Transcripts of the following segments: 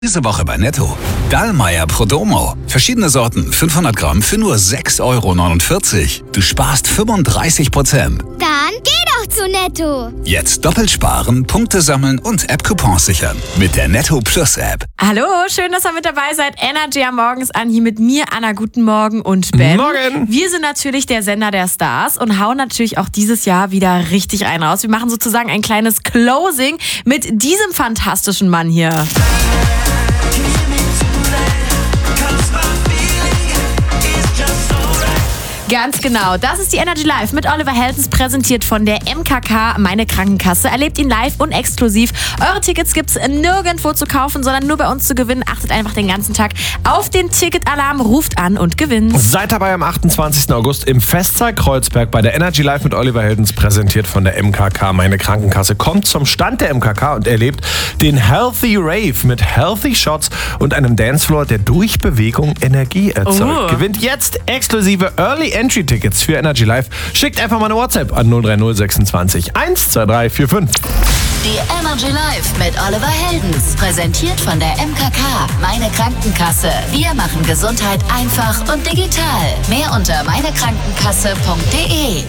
Diese Woche bei Netto. Dallmayr Prodomo. Verschiedene Sorten, 500 Gramm für nur 6,49 €. Du sparst 35%. Dann geh doch zu Netto. Jetzt doppelt sparen, Punkte sammeln und App-Coupons sichern. Mit der Netto Plus App. Hallo, schön, dass ihr mit dabei seid. Energy am Morgen ist an, hier mit mir, Anna, guten Morgen und Ben. Morgen. Wir sind natürlich der Sender der Stars und hauen natürlich auch dieses Jahr wieder richtig einen raus. Wir machen sozusagen ein kleines Closing mit diesem fantastischen Mann hier. Ganz genau, das ist die Energy Live mit Oliver Heldens, präsentiert von der MKK, meine Krankenkasse. Erlebt ihn live und exklusiv. Eure Tickets gibt's nirgendwo zu kaufen, sondern nur bei uns zu gewinnen. Achtet einfach den ganzen Tag auf den Ticketalarm, ruft an und gewinnt. Seid dabei am 28. August im Festsaal Kreuzberg bei der Energy Live mit Oliver Heldens, präsentiert von der MKK, meine Krankenkasse. Kommt zum Stand der MKK und erlebt den Healthy Rave mit Healthy Shots und einem Dancefloor, der durch Bewegung Energie erzeugt. Gewinnt jetzt exklusive Early Entry-Tickets für Energy Live. Schickt einfach mal eine WhatsApp an 030 26 12345. Die Energy Live mit Oliver Heldens, präsentiert von der MKK, meine Krankenkasse. Wir machen Gesundheit einfach und digital. Mehr unter meinekrankenkasse.de.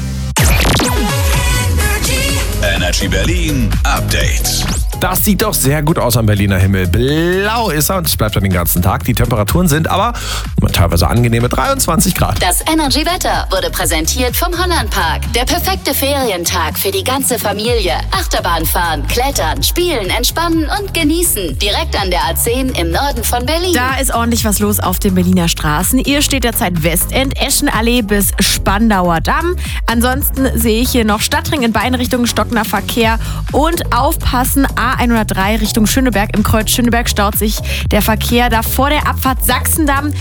Energy Berlin Update. Das sieht doch sehr gut aus am Berliner Himmel. Blau ist er und es bleibt dann den ganzen Tag. Die Temperaturen sind aber teilweise angenehme 23 Grad. Das Energy-Wetter wurde präsentiert vom Hollandpark. Der perfekte Ferientag für die ganze Familie. Achterbahn fahren, klettern, spielen, entspannen und genießen. Direkt an der A10 im Norden von Berlin. Da ist ordentlich was los auf den Berliner Straßen. Ihr steht derzeit Westend, Eschenallee bis Spandauer Damm. Ansonsten sehe ich hier noch Stadtring in beiden Richtungen, stockender Verkehr. Und aufpassen, A103 Richtung Schöneberg. Im Kreuz Schöneberg staut sich der Verkehr. Da vor der Abfahrt Sachsendamm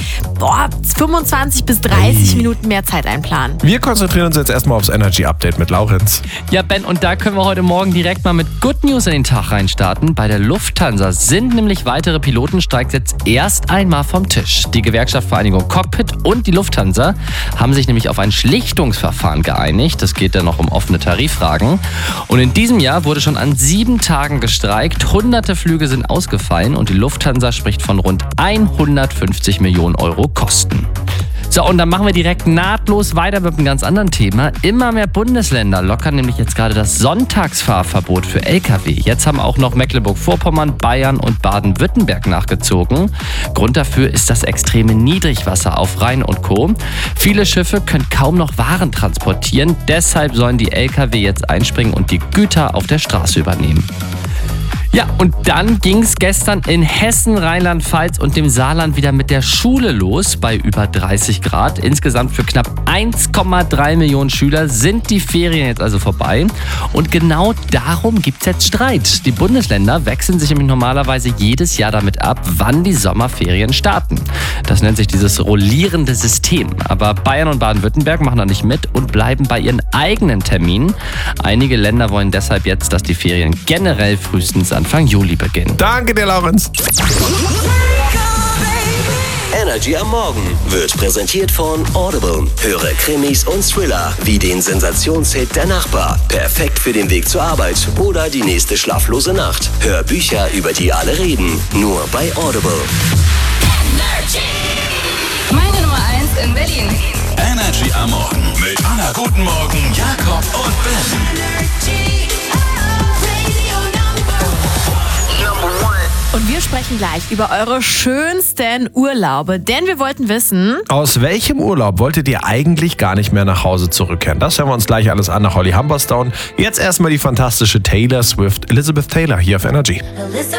25 bis 30 Minuten mehr Zeit einplanen. Wir konzentrieren uns jetzt erstmal aufs Energy Update mit Laurenz. Ja, Ben, und da können wir heute Morgen direkt mal mit Good News in den Tag reinstarten. Bei der Lufthansa sind nämlich weitere Pilotenstreiks jetzt erst einmal vom Tisch. Die Gewerkschaftsvereinigung Cockpit und die Lufthansa haben sich nämlich auf ein Schlichtungsverfahren geeinigt. Es geht dann noch um offene Tariffragen. Und in diesem Jahr wurde schon an 7 Tagen gestreikt. Hunderte Flüge sind ausgefallen und die Lufthansa spricht von rund 150 Millionen Euro Kosten. So, und dann machen wir direkt nahtlos weiter mit einem ganz anderen Thema. Immer mehr Bundesländer lockern nämlich jetzt gerade das Sonntagsfahrverbot für Lkw. Jetzt haben auch noch Mecklenburg-Vorpommern, Bayern und Baden-Württemberg nachgezogen. Grund dafür ist das extreme Niedrigwasser auf Rhein und Co. Viele Schiffe können kaum noch Waren transportieren. Deshalb sollen die Lkw jetzt einspringen und die Güter auf der Straße übernehmen. Ja, und dann ging es gestern in Hessen, Rheinland-Pfalz und dem Saarland wieder mit der Schule los bei über 30 Grad. Insgesamt für knapp 1,3 Millionen Schüler sind die Ferien jetzt also vorbei. Und genau darum gibt es jetzt Streit. Die Bundesländer wechseln sich nämlich normalerweise jedes Jahr damit ab, wann die Sommerferien starten. Das nennt sich dieses rollierende System. Aber Bayern und Baden-Württemberg machen da nicht mit und bleiben bei ihren eigenen Terminen. Einige Länder wollen deshalb jetzt, dass die Ferien generell frühestens Anfang Juli beginnen. Danke dir, Laurenz. Energy am Morgen wird präsentiert von Audible. Höre Krimis und Thriller wie den Sensationshit Der Nachbar. Perfekt für den Weg zur Arbeit oder die nächste schlaflose Nacht. Hör Bücher, über die alle reden. Nur bei Audible. Meine Nummer 1 in Berlin. Energy am Morgen mit Anna, guten Morgen, Jakob und Ben. Und wir sprechen gleich über eure schönsten Urlaube, denn wir wollten wissen... Aus welchem Urlaub wolltet ihr eigentlich gar nicht mehr nach Hause zurückkehren? Das hören wir uns gleich alles an nach Holly Humberstone. Jetzt erstmal die fantastische Taylor Swift, Elizabeth Taylor hier auf Energy. Elizabeth